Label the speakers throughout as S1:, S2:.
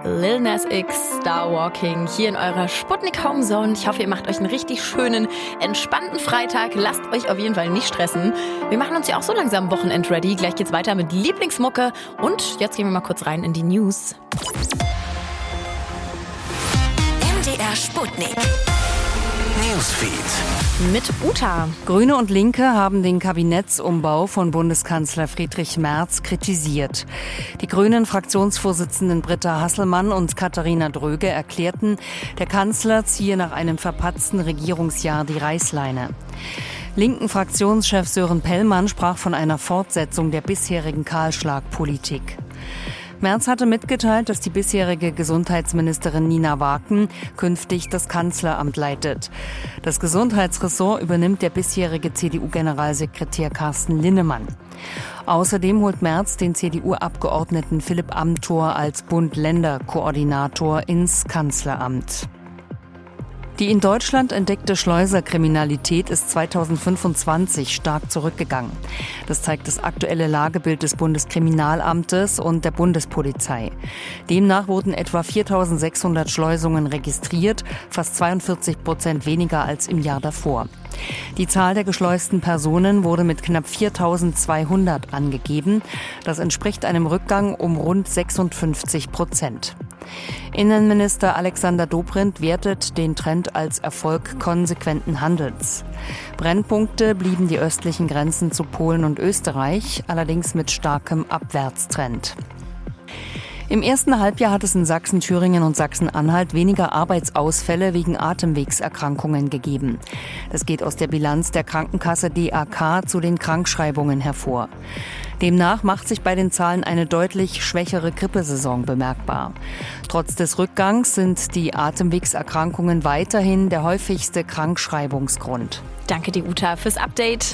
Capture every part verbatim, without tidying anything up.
S1: Lil Nas X, Star Walking, hier in eurer Sputnik Home Zone. Ich hoffe, ihr macht euch einen richtig schönen, entspannten Freitag. Lasst euch auf jeden Fall nicht stressen. Wir machen uns ja auch so langsam Wochenend-ready. Gleich geht's weiter mit Lieblingsmucke. Und jetzt gehen wir mal kurz rein in die News.
S2: M D R Sputnik Newsfeed.
S1: Mit Uta.
S3: Grüne und Linke haben den Kabinettsumbau von Bundeskanzler Friedrich Merz kritisiert. Die Grünen-Fraktionsvorsitzenden Britta Hasselmann und Katharina Dröge erklärten, der Kanzler ziehe nach einem verpatzten Regierungsjahr die Reißleine. Linken Fraktionschef Sören Pellmann sprach von einer Fortsetzung der bisherigen Kahlschlagpolitik. Merz hatte mitgeteilt, dass die bisherige Gesundheitsministerin Nina Waken künftig das Kanzleramt leitet. Das Gesundheitsressort übernimmt der bisherige C D U-Generalsekretär Carsten Linnemann. Außerdem holt Merz den C D U-Abgeordneten Philipp Amthor als Bund-Länder-Koordinator ins Kanzleramt. Die in Deutschland entdeckte Schleuserkriminalität ist zweitausendfünfundzwanzig stark zurückgegangen. Das zeigt das aktuelle Lagebild des Bundeskriminalamtes und der Bundespolizei. Demnach wurden etwa viertausendsechshundert Schleusungen registriert, fast zweiundvierzig Prozent weniger als im Jahr davor. Die Zahl der geschleusten Personen wurde mit knapp viertausendzweihundert angegeben. Das entspricht einem Rückgang um rund sechsundfünfzig Prozent. Innenminister Alexander Dobrindt wertet den Trend als Erfolg konsequenten Handelns. Brennpunkte blieben die östlichen Grenzen zu Polen und Österreich, allerdings mit starkem Abwärtstrend. Im ersten Halbjahr hat es in Sachsen, Thüringen und Sachsen-Anhalt weniger Arbeitsausfälle wegen Atemwegserkrankungen gegeben. Das geht aus der Bilanz der Krankenkasse D A K zu den Krankschreibungen hervor. Demnach macht sich bei den Zahlen eine deutlich schwächere Grippesaison bemerkbar. Trotz des Rückgangs sind die Atemwegserkrankungen weiterhin der häufigste Krankschreibungsgrund.
S1: Danke dir, Uta, fürs Update.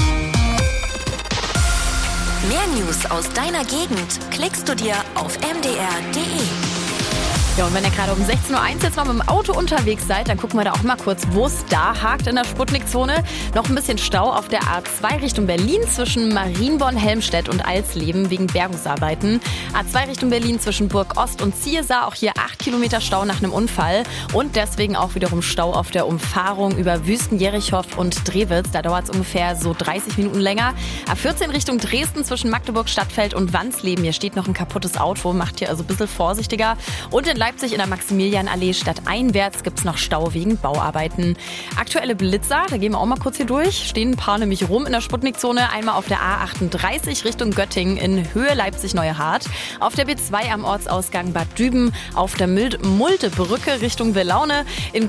S2: Mehr News aus deiner Gegend klickst du dir auf m d r punkt d e.
S1: Ja, und wenn ihr gerade um sechzehn Uhr eins jetzt noch mit dem Auto unterwegs seid, dann gucken wir da auch mal kurz, wo es da hakt in der Sputnik-Zone. Noch ein bisschen Stau auf der A zwei Richtung Berlin zwischen Marienborn, Helmstedt und Alsleben wegen Bergungsarbeiten. A zwei Richtung Berlin zwischen Burg Ost und Ziersar, auch hier acht Kilometer Stau nach einem Unfall. Und deswegen auch wiederum Stau auf der Umfahrung über Wüsten-Jerichow und Drewitz. Da dauert es ungefähr so dreißig Minuten länger. A vierzehn Richtung Dresden zwischen Magdeburg, Stadtfeld und Wansleben. Hier steht noch ein kaputtes Auto, macht hier also ein bisschen vorsichtiger. Und in Leipzig in der Maximilianallee stadteinwärts gibt es noch Stau wegen Bauarbeiten. Aktuelle Blitzer, da gehen wir auch mal kurz hier durch, stehen ein paar nämlich rum in der Sputnik-Zone. Einmal auf der A achtunddreißig Richtung Göttingen in Höhe Leipzig-Neuhardt. Auf der B zwei am Ortsausgang Bad Düben, auf der Muldebrücke Richtung Willaune. In